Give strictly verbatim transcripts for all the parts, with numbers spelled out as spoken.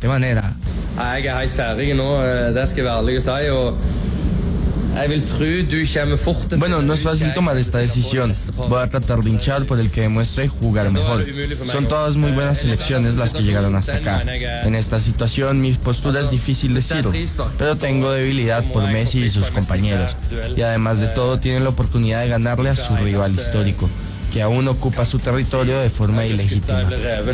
excelente manera. Jeg er helt ferdig nå, det skal jeg være ærlig og si. Og jeg vil tro du kommer fort til. Bueno, no es fácil tomar esta decisión. Voy a tratar de hinchar por el que demuestre jugar mejor. Son todas muy buenas selecciones las que llegaron hasta acá. En esta situación mi postura es difícil decirlo, pero tengo debilidad por Messi y sus compañeros. Y además de todo tienen la oportunidad de ganarle a su rival histórico, que aún ocupa su territorio de forma ilegítima.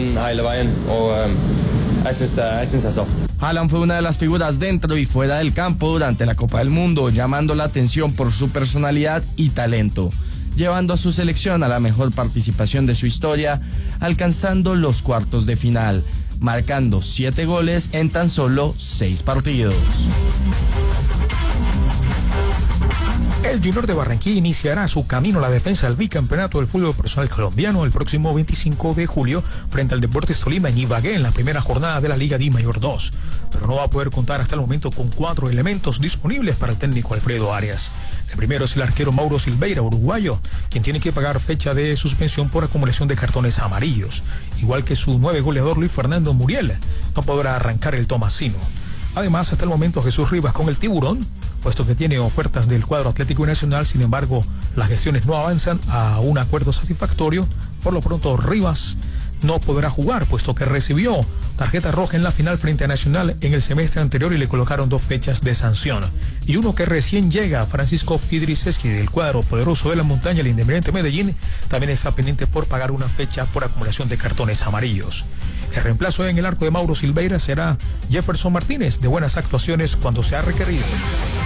Haaland fue una de las figuras dentro y fuera del campo durante la Copa del Mundo, llamando la atención por su personalidad y talento, llevando a su selección a la mejor participación de su historia, alcanzando los cuartos de final, marcando siete goles en tan solo seis partidos. El Junior de Barranquilla iniciará su camino a la defensa del bicampeonato del fútbol profesional colombiano el próximo veinticinco de julio frente al Deportes Tolima en Ibagué en la primera jornada de la Liga Di Mayor dos. Pero no va a poder contar hasta el momento con cuatro elementos disponibles para el técnico Alfredo Arias. El primero es el arquero Mauro Silveira, uruguayo, quien tiene que pagar fecha de suspensión por acumulación de cartones amarillos. Igual que su nueve goleador Luis Fernando Muriel, no podrá arrancar el tomasino. Además, hasta el momento Jesús Rivas con el Tiburón, puesto que tiene ofertas del cuadro Atlético Nacional, sin embargo, las gestiones no avanzan a un acuerdo satisfactorio. Por lo pronto, Rivas no podrá jugar, puesto que recibió tarjeta roja en la final frente a Nacional en el semestre anterior y le colocaron dos fechas de sanción. Y uno que recién llega, Francisco Fidriseski, del cuadro poderoso de la montaña, el Independiente Medellín, también está pendiente por pagar una fecha por acumulación de cartones amarillos. El reemplazo en el arco de Mauro Silveira será Jefferson Martínez, de buenas actuaciones cuando se ha requerido.